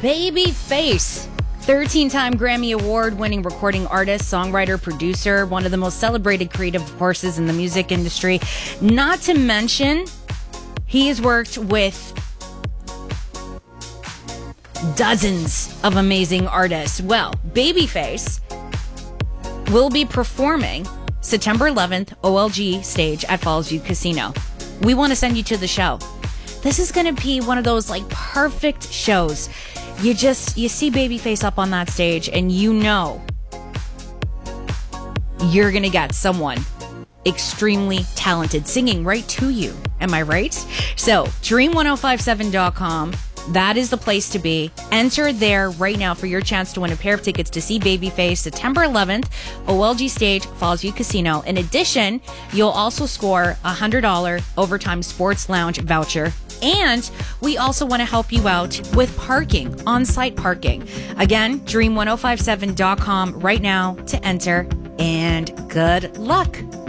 Babyface, 13-time Grammy Award-winning recording artist, songwriter, producer, one of the most celebrated creative forces in the music industry. Not to mention, he has worked with dozens of amazing artists. Well, Babyface will be performing September 11th, OLG stage at Falls View Casino. We want to send you to the show. This is going to be one of those like perfect shows. You see Babyface up on that stage and you know you're going to get someone extremely talented singing right to you. Am I right? So dream1057.com. That is the place to be. Enter there right now for your chance to win a pair of tickets to see Babyface September 11th, OLG stage, Falls View Casino. In addition, you'll also score a $100 Overtime Sports Lounge voucher. And we also want to help you out with parking, on-site parking. Again, dream1057.com right now to enter. And good luck.